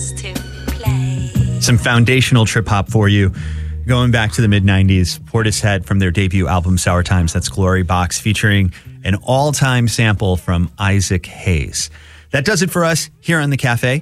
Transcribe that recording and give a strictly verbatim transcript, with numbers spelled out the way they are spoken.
To play. Some foundational trip hop for you. Going back to the mid nineties, Portishead from their debut album Sour Times, that's Glory Box, featuring an all-time sample from Isaac Hayes. That does it for us here on The Cafe.